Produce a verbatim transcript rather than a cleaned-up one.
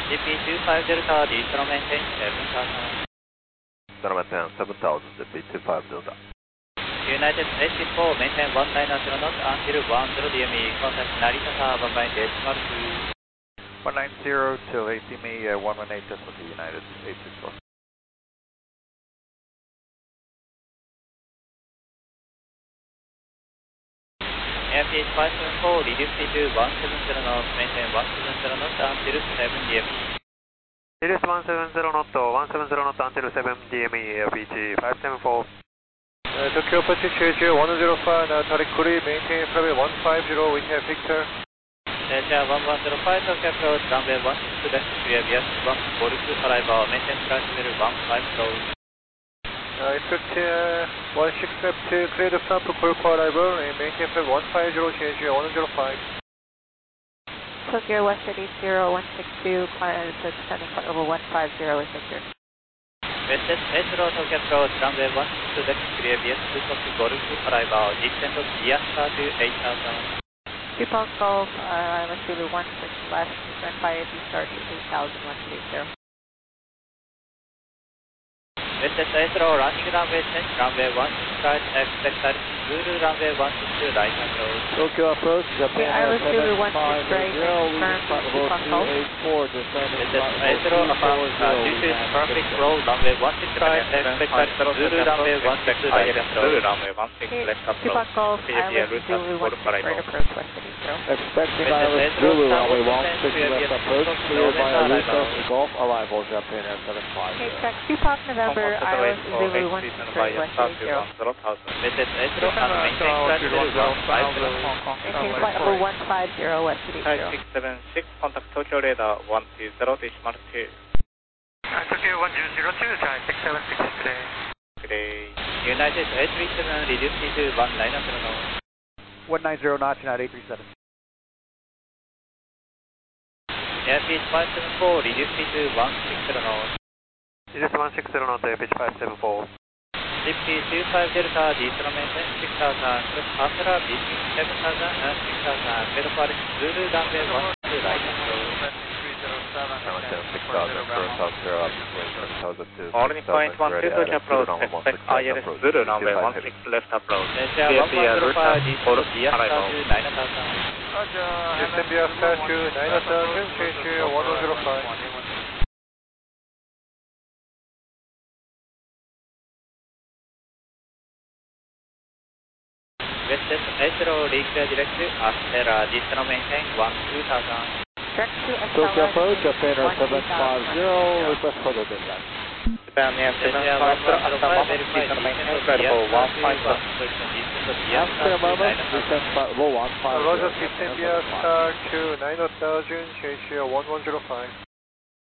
ジーピーにじゅうご Delta, Distro maintain seven thousand. Distro maintain seven thousand, J P two five Delta. United eighty-four, maintain one nine zero knots until one zero D M E, contact Narita Tower, one nine decimal two. one nine zero to A T M E, uh, one one eight decimal two, United eight six four. Airspeed five seven four, reduce speed to one seven zero knots, maintain one seven zero knots until seven D M E. Reduce one seven zero knot, one seven zero knot until seven D M E, L P G five seven four. Uh, Tokyo Apache Cheju one zero five, now Tarikuri, maintain flight one five zero, we have Victor. Delta one one zero five, Tokyo approach, runway one six left, clear V S one, Golf arrival, maintain flight level one five zero. Uh, instruct uh, one six left to clear the front for Golf arrival and maintain flight one five zero, Cheju one zero five. Tokyo West eighty one six two, client is descending flight level one five zero with Victor. West eight zero, Tokyo approach, runway one six left, clear V S two, Golf arrival, descend to Diasta to eight thousand. two Pulse Golf, uh, let's do the one six left, descend by A P start to eight thousand, one eight zero. West eight zero, running runway change, runway one six right, expect Zulu runway one six two right approach. Tokyo approach, Japan I was Zulu seven one six five right, zero, and leading flight level two eight four, descending West flight eight zero, level two four zero. due to perfect roll, runway one six right, expect Zulu runway one six two right approach. Zulu runway one six left approach. two Golf, I was Zulu one six right approach, West eighty zero. Expecting Island Zulu, runway one six left approach, clear via Lucas Golf, arrival Japan Air seven five zero. Okay, check two Pulse November, I was Zulu one six right, West eighty zero. West eight zero, and maintain flight level one five zero. Maintain flight level one five zero, West eighty zero. six seven six, contact Tokyo radar one two zero decimal two. Tokyo one zero zero two, try six seven six today. Today, United eight three seven, reduce speed to one nine zero knots. one nine zero knots, United eight three seven. Airspeed five seven four, reduce speed to one six zero knots. Reduce one six zero knot, pitch five seven four. G P two five Delta, Distro maintain six thousand, cross Afra, B six seven thousand and six thousand, clear for Zulu runway one two right approach. Maintain six thousand, cross Afra, seven thousand to Calling point one two, Tokyo approach, expect I L S Zulu runway one six left approach. Delta one one zero five, Distro Diasta to nine thousand. Descend Diasta to nine thousand, Cheju one zero five. West eight zero, reclear direct to Astera, Distro maintain one two thousand. Direct to Tokyo approach, Japan Air seven five zero, request further descent. Japan Air seven five zero, Astera maintain flight level one five zero. After a moment, descend flight level one five zero. Roger, descend Diasta to nine thousand, Cheju one one zero five.